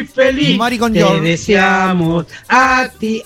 feliz. Mari con Te George. deseamos a ti,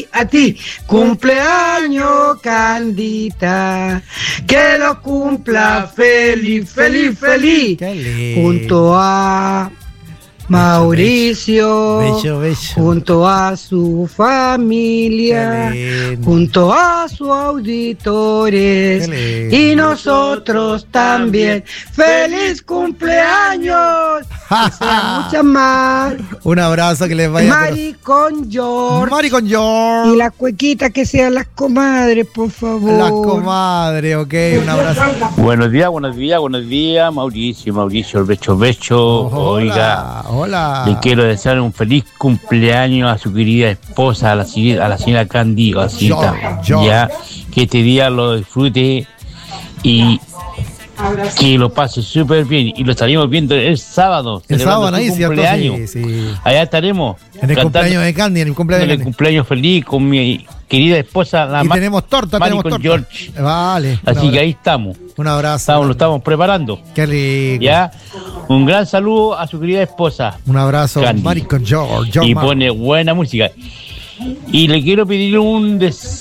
cumpleaños, Candita. Que lo cumpla feliz. Qué lindo. Junto a Mauricio, Bello. junto a su familia, junto a sus auditores y nosotros también. ¡Feliz cumpleaños! Que sean muchas más. Un abrazo, que les vaya. Mari con George. Mari con George. Y las cuequitas que sean las comadres, por favor. Las comadres, ok, un abrazo. Buenos días, Mauricio, el becho. Oiga, hola. Le quiero desear un feliz cumpleaños a su querida esposa, a la señora Candy Garcita. Ya, que este día lo disfrute y que lo pase súper bien. Y lo estaremos viendo el sábado. El sábado ahí, ¿cierto? Cumpleaños. Sí. Allá estaremos. En el cumpleaños de Candy, en el cumpleaños de Candy. Cumpleaños feliz con mi querida esposa, la y tenemos torta, Mari tenemos con torta. George. Vale. Así que ahí estamos. Un abrazo. Lo estamos preparando. Qué rico. Ya. Un gran saludo a su querida esposa. Un abrazo, Candy. Mari con George. Y pone buena música. Y le quiero pedir un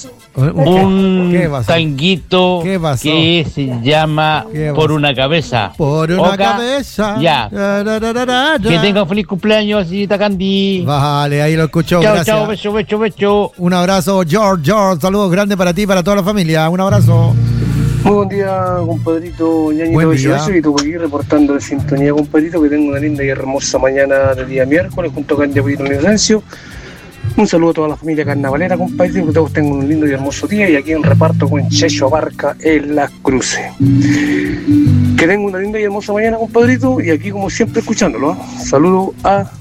tanguito que se llama Por una cabeza. Por una cabeza. Ya. Que tenga un feliz cumpleaños, señorita Candy. Vale, ahí lo escuchó. Chao, Gracias. chao, beso. Un abrazo, George. Saludos grandes para ti y para toda la familia. Un abrazo. Muy buen día, compadrito Ñañito Buen día. Becho, y tú aquí reportando de sintonía, compadrito, que tengo una linda y hermosa mañana de día miércoles junto a Candy Apoyito Inocencio. Un saludo a toda la familia carnavalera, compadrito, que todos tengan un lindo y hermoso día, y aquí en reparto con Checho Abarca en Las Cruces. Que tengan una linda y hermosa mañana, compadrito, y aquí como siempre escuchándolo. Saludo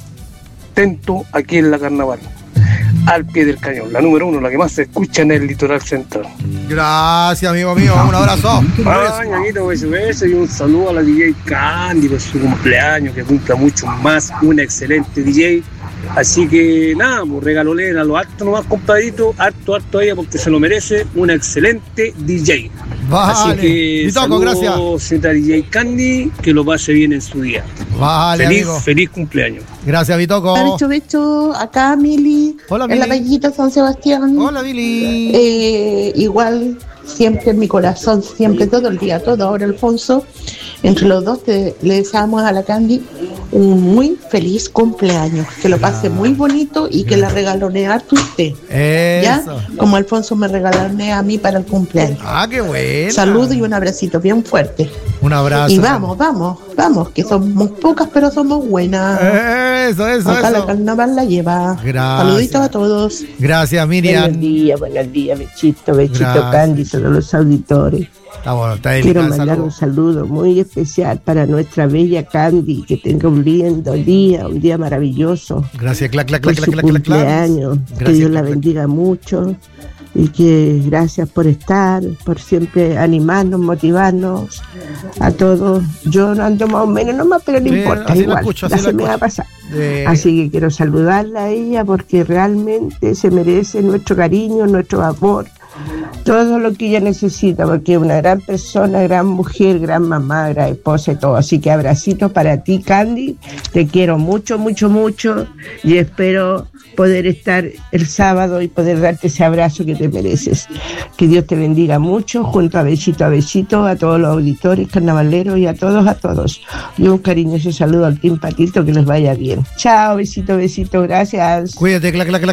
atento aquí en la carnaval, al pie del cañón, la número 1, la que más se escucha en el litoral central. Gracias, amigo mío. Un abrazo. Ñañito, beso, y un saludo a la DJ Candy por su cumpleaños, que cumpla mucho más, una excelente DJ. Así que nada, pues regalolera a lo harto nomás, compadrito, harto a ella porque se lo merece, una excelente DJ. Vale. Así que Bitoco, gracias. señorita DJ Candy, que lo pase bien en su día. Vale, amigo. Feliz cumpleaños. Gracias, Bitoco. Becho, acá Mili. Hola, En la Payita San Sebastián. Hola, Mili. Igual, siempre en mi corazón, siempre, todo el día, todo. Ahora, Alfonso, entre los dos le deseamos a la Candy un muy feliz cumpleaños. Que lo pase muy bonito y que la regalonee harto usted. ¿Ya? Como Alfonso me regalonea a mí para el cumpleaños. Ah, qué bueno. Saludos y un abracito bien fuerte. Un abrazo. Y vamos, que somos pocas, pero somos buenas. Eso. Acá la carnaval la lleva. Gracias. Saluditos a todos. Gracias, Miriam. Buenos días, Bechito, Candy, todos los auditores. Está bueno, está Quiero mandar un saludo muy especial para nuestra bella Candy, que tenga un lindo día, un día maravilloso. Gracias, por su cumpleaños. Que Dios la bendiga mucho y que gracias por estar, por siempre animarnos, motivarnos a todos. Yo no ando más o menos nomás, pero no importa, igual, ya se me va a pasar. Así que quiero saludarla a ella porque realmente se merece nuestro cariño, nuestro amor, todo lo que ella necesita, porque es una gran persona, gran mujer, gran mamá, gran esposa y todo. Así que abracitos para ti, Candy, te quiero mucho, mucho, mucho, y espero poder estar el sábado y poder darte ese abrazo que te mereces. Que Dios te bendiga mucho, junto a besito, a todos los auditores carnavaleros y a todos. Y un cariñoso saludo al Team Patito, que les vaya bien. Chao, besito, gracias. Cuídate,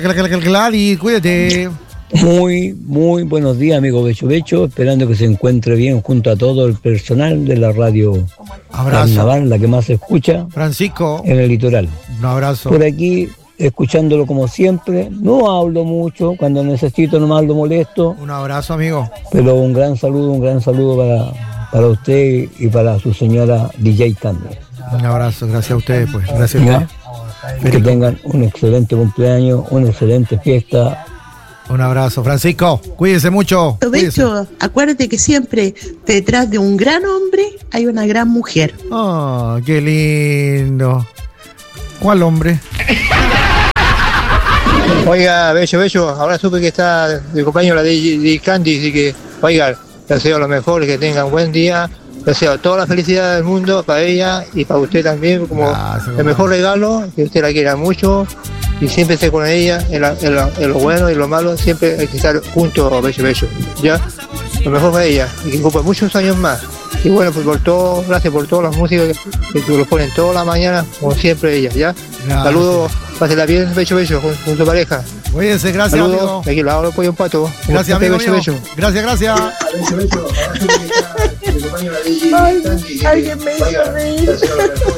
y cuídate. Muy buenos días, amigo Becho, esperando que se encuentre bien junto a todo el personal de la radio Carnaval, la que más se escucha, Francisco, en el litoral. Un abrazo. Por aquí, escuchándolo como siempre, no hablo mucho, cuando necesito nomás lo molesto. Un abrazo, amigo. Pero un gran saludo para usted y para su señora DJ Candy. Un abrazo, gracias a ustedes, pues. Gracias a ustedes. Que tengan un excelente cumpleaños, una excelente fiesta. Un abrazo, Francisco. Cuídese mucho. Becho, acuérdate que siempre detrás de un gran hombre hay una gran mujer. Oh, qué lindo. ¿Cuál hombre? Oiga, Becho, ahora supe que está de cumpleaños la de Candy, así que, oiga, le deseo lo mejor, que tengan buen día, deseo toda la felicidad del mundo para ella y para usted también, como el mejor regalo, que usted la quiera mucho y siempre esté con ella en lo bueno y lo malo, siempre hay que estar juntos, Bello, ¿ya? Lo mejor para ella y que cumpla muchos años más. Y bueno, pues gracias por todas las músicas que lo ponen toda la mañana, como siempre ella, ¿ya? Gracias. Saludos, pásenla bien, Bello, con su pareja. Cuídense, gracias, saludos, amigo. Aquí lo hago pollo un pato. Gracias, amigo mío. Gracias. Alguien me hizo reír.